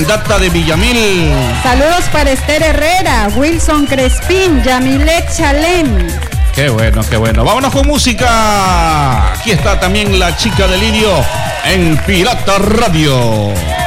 Data de Villamil. Saludos para Esther Herrera, Wilson Crespín, Yamilet Chalén. Qué bueno, qué bueno. Vámonos con música. Aquí está también la chica de Lirio en Pirata Radio.